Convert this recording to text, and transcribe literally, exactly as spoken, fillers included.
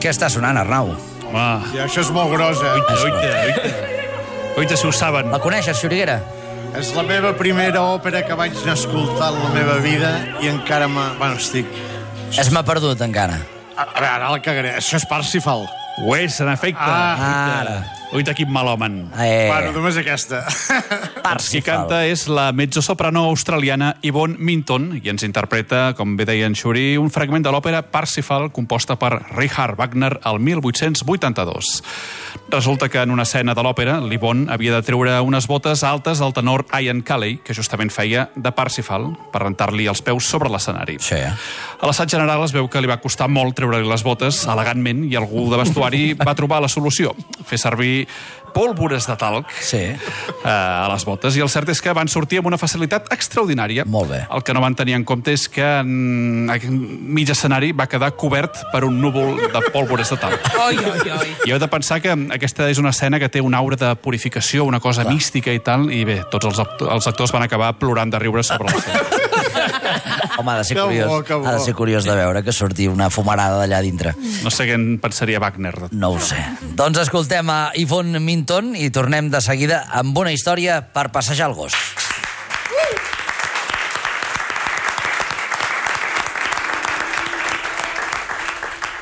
Què està sonant, Arnau? Home, I això és molt grosa. oita, oita, oita. Oita, si ho saben. La coneixes, Xuriguera? És la meva primera òpera que vaig anar a escoltar en la meva vida i encara m'ha... Bueno, estic... Es m'ha perdut, encara. A, a veure, ara la cagaré. Això és Parsifal. Ho és, en efecte. Ah, ara. Oita, quin malhomen. Eh, Bueno, només aquesta. Qui Parsifal. canta és la mezzosoprano australiana Yvonne Minton i ens interpreta, com bé deia en Xuri, un fragment de l'òpera Parsifal composta per Richard Wagner el mil vuit-cents vuitanta-dos. Resulta que en una escena de l'òpera, l'Yvonne havia de treure unes botes altes al tenor Ian Calley, que justament feia de Parsifal, per rentar-li els peus sobre l'escenari. Sí. A l'assaig general es veu que li va costar molt treure-li les botes elegantment i algú de vestuari va trobar la solució, fer servir pólvores de talc Sí. eh, a les botes, i el cert és que van sortir amb una facilitat extraordinària. Molt bé. El que no van tenir en compte és que en aquell mig escenari va quedar cobert per un núvol de pólvores de talc. Oi, oi, oi. I heu de pensar que aquesta és una escena que té una aura de purificació, una cosa Clar. mística i tal, i bé, tots els, act els actors van acabar plorant de riure sobre l'escenari. Home, ha de ser Que bo, curiós. que bo. Ha de ser curiós de veure que sortia una fumarada d'allà dintre. No sé què en pensaria Wagner. No ho sé. Doncs escoltem a Yvonne Minton i tornem de seguida amb una història per passejar el gos.